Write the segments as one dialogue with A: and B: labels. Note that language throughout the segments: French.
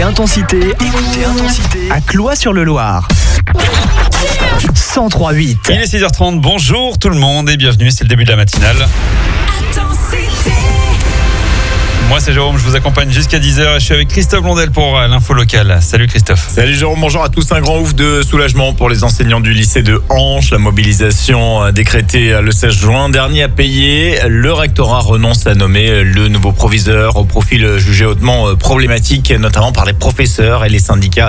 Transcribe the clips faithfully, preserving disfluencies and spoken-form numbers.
A: Intensité, écoutez Intensité à Cloît-sur-le-Loir. cent trois virgule huit.
B: Il est six heures trente, bonjour tout le monde et bienvenue, c'est le début de la matinale. Moi c'est Jérôme, je vous accompagne jusqu'à dix heures et je suis avec Christophe Blondel pour l'info locale. Salut Christophe.
C: Salut Jérôme, bonjour à tous. Un grand ouf de soulagement pour les enseignants du lycée de Hanche. La mobilisation décrétée le seize juin dernier a payé. Le rectorat renonce à nommer le nouveau proviseur au profil jugé hautement problématique, notamment par les professeurs et les syndicats.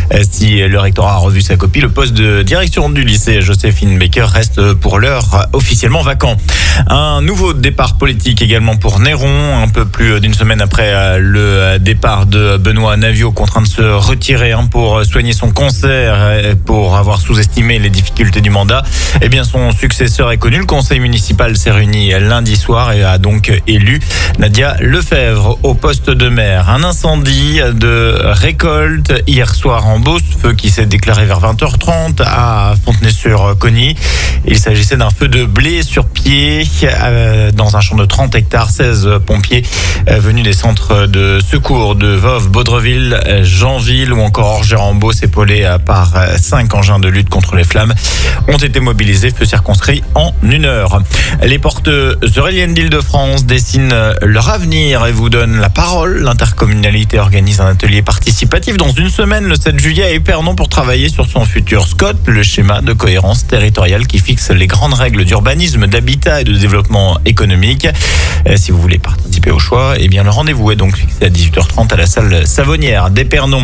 C: Si le rectorat a revu sa copie, le poste de direction du lycée Joséphine Baker reste pour l'heure officiellement vacant. Un nouveau départ politique également pour Néron, un peu plus d'une semaine après le départ de Benoît Naviot, contraint de se retirer pour soigner son cancer, pour avoir sous-estimé les difficultés du mandat. Eh bien, son successeur est connu. Le conseil municipal s'est réuni lundi soir et a donc élu Nadia Lefebvre au poste de maire. Un incendie de récolte hier soir en Beauce, feu qui s'est déclaré vers vingt heures trente à Fontenay-sur-Cogny. Il s'agissait d'un feu de blé sur pied dans un champ de trente hectares. seize pompiers venus des centres de secours de Voves, Baudreville, Janville ou encore Orgères-en-Beauce, épaulés par cinq engins de lutte contre les flammes, ont été mobilisés, feu circonscrit en une heure. Les portes euréliennes d'Île-de-France dessinent leur avenir et vous donnent la parole. L'intercommunalité organise un atelier participatif dans une semaine, le sept juillet, à Épernon pour travailler sur son futur S C O T, le schéma de cohérence territoriale qui fixe les grandes règles d'urbanisme, d'habitat et de développement économique. Si vous voulez participer au choix, eh bien le rendez-vous est donc fixé à dix-huit heures trente à la salle Savonnière d'Épernon.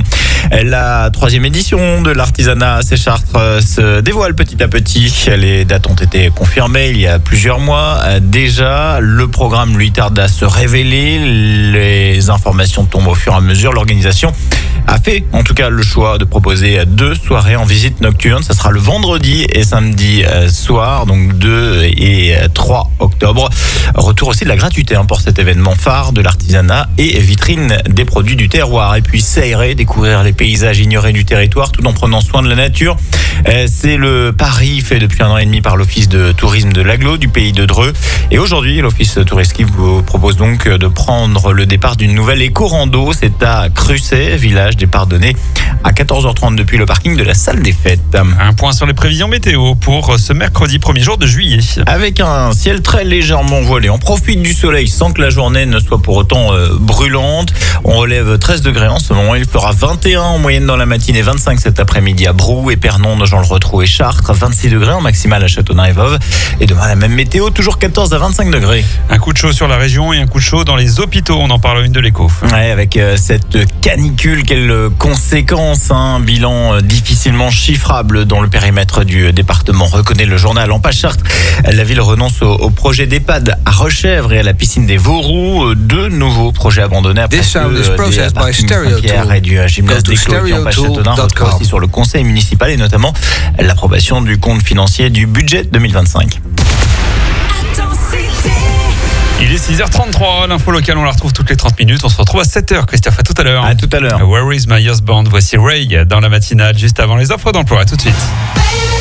C: La troisième édition de l'artisanat Séchartres se dévoile petit à petit. Les dates ont été confirmées il y a plusieurs mois déjà. Le programme lui tarde à se révéler. Les informations tombent au fur et à mesure. L'organisation a fait en tout cas le choix de proposer deux soirées en visite nocturne. Ça sera le vendredi et samedi soir, donc deux et trois octobre. Retour aussi de la gratuité hein, pour cet événement phare de l'artisanat et vitrine des produits du terroir. Et puis s'aérer, découvrir les paysages ignorés du territoire tout en prenant soin de la nature. C'est le pari fait depuis un an et demi par l'Office de tourisme de l'Aglo du pays de Dreux. Et aujourd'hui, l'Office touristique vous propose donc de prendre le départ d'une nouvelle éco-rando. C'est à Crucet, village départ donné à quatorze heures trente depuis le parking de la salle des fêtes.
B: Un point sur les prévisions météo pour ce mercredi premier jour de juillet.
C: Avec un ciel très légèrement voilé, on profite du soleil sans que la journée ne soit pour autant euh, brûlante. On relève treize degrés en ce moment, il fera vingt et un en moyenne dans la matinée, vingt-cinq cet après-midi à Brou, Épernon, Nogent-le-Rotrou et Chartres, vingt-six degrés en maximale à Châteauneuf et Voves. Et demain la même météo, toujours quatorze à vingt-cinq degrés.
B: Un coup de chaud sur la région et un coup de chaud dans les hôpitaux, on en parle à une de l'écho.
C: Ouais, avec euh, cette canicule, quelles conséquences, hein, un bilan euh, difficilement chiffrable dans le périmètre du département, reconnaît le journal. En Pas-Chartres, la ville renonce au, au projet d'EHPAD à Rechèvre et à la piscine des Vauroux, deux nouveaux projets abandonnés après
D: This sound is processed by
C: Pierre et du gymnase des Clos en Pas-Châteauneuf. Retrouve aussi sur le conseil municipal et notamment l'approbation du compte financier du budget deux mille vingt-cinq.
B: Il est six heures trente-trois, l'info locale on la retrouve toutes les trente minutes, on se retrouve à sept heures. Christophe, à tout à l'heure.
C: À tout à l'heure.
B: Where is my husband? Voici Ray dans la matinale juste avant les offres d'emploi. À tout de suite.